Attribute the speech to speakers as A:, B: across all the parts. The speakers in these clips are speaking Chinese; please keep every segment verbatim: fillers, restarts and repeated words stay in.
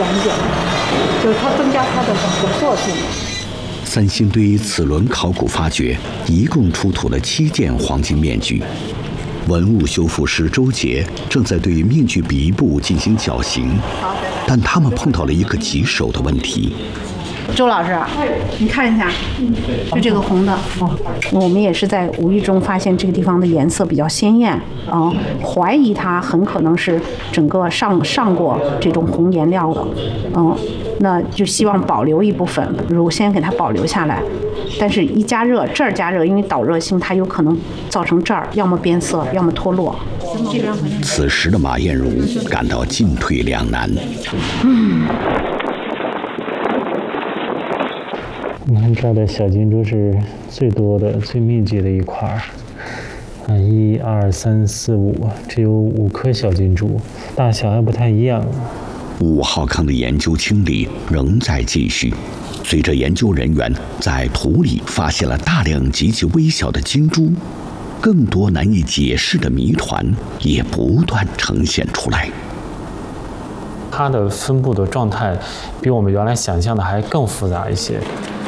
A: 一点，就是它增加它的可塑性。
B: 三星堆此轮考古发掘一共出土了七件黄金面具。文物修复师周杰正在对面具鼻部进行绞刑，但他们碰到了一个棘手的问题。
A: 周老师，你看一下，就这个红的，我们也是在无意中发现这个地方的颜色比较鲜艳啊，怀疑它很可能是整个上上过这种红颜料的，嗯，那就希望保留一部分，如果先给它保留下来。但是一加热，这儿加热，因为导热性，它有可能造成这儿要么变色，要么脱落。
B: 此时的马艳茹感到进退两难。
A: 嗯。
C: 你看这儿的小金珠是最多的、最密集的一块儿，啊，一二三四五，只有五颗小金珠，大小还不太一样。
B: 五号坑的研究清理仍在继续，随着研究人员在土里发现了大量极其微小的金珠，更多难以解释的谜团也不断呈现出来。
C: 它的分布的状态比我们原来想象的还更复杂一些。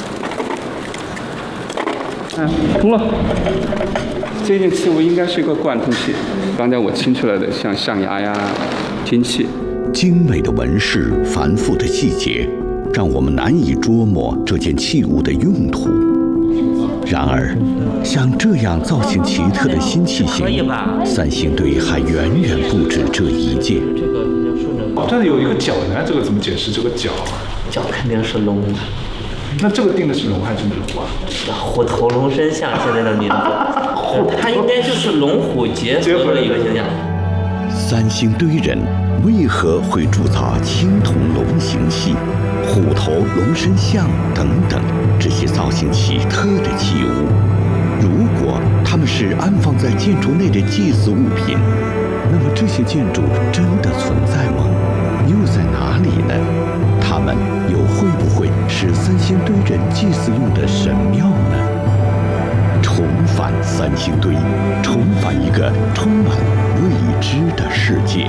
D: 嗯，通了。这件器物应该是一个贯通器，刚才我清出来的像象牙呀、金器。
B: 精美的纹饰、繁复的细节，让我们难以捉摸这件器物的用途。然而，像这样造型奇特的新器型，三星堆还远远不止这一件。
E: 这里有一个角呢，这个怎么解释？这个角？
F: 角肯定是龙。
E: 那这个定的是龙还是虎啊？
F: 虎头龙身像现在的名字，它应该就是龙虎结合的一个形象。
B: 三星堆人为何会铸造青铜龙形器、虎头龙身像等等这些造型奇特的器物？如果它们是安放在建筑内的祭祀物品，那么这些建筑真的存在吗？又在哪里呢？它们又会不会是三星堆人祭祀用的神庙呢？重返三星堆，重返一个充满未知的世界。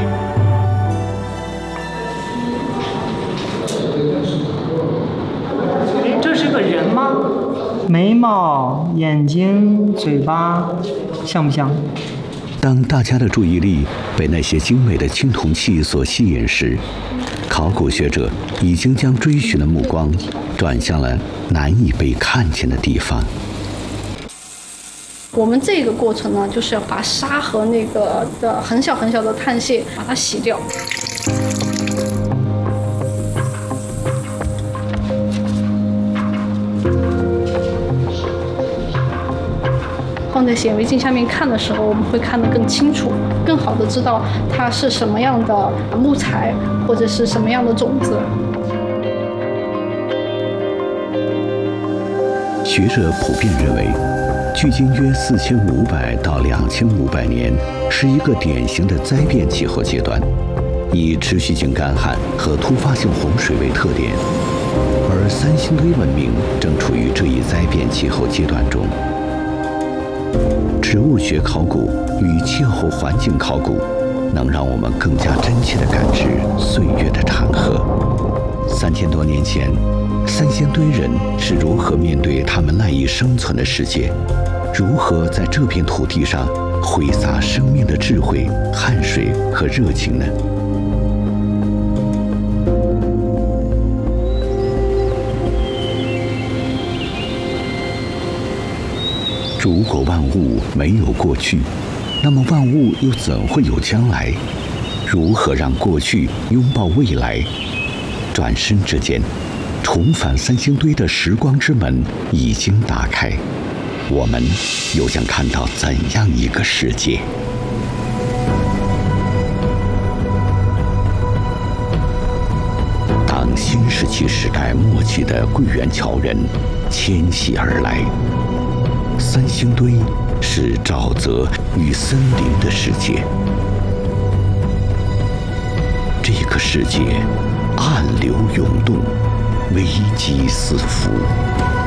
A: 这是个人吗？
G: 眉毛、眼睛、嘴巴，像不像？
B: 当大家的注意力被那些精美的青铜器所吸引时，考古学者已经将追寻的目光转向了难以被看见的地方。
H: 我们这个过程呢，就是要把沙和那个的很小很小的碳屑把它洗掉。放在显微镜下面看的时候，我们会看得更清楚，更好的知道它是什么样的木材或者是什么样的种子。
B: 学者普遍认为，距今约四千五百到两千五百年是一个典型的灾变气候阶段，以持续性干旱和突发性洪水为特点，而三星堆文明正处于这一灾变气候阶段中。植物学考古与气候环境考古能让我们更加真切地感知岁月的长河。三千多年前，三星堆人是如何面对他们赖以生存的世界？如何在这片土地上挥洒生命的智慧、汗水和热情呢？如果万物没有过去，那么万物又怎会有将来？如何让过去拥抱未来？转身之间，重返三星堆的时光之门已经打开，我们又将看到怎样一个世界？当新石器时代末期的桂圆桥人迁徙而来，三星堆是沼泽与森林的世界。这个世界暗流涌动，危机四伏。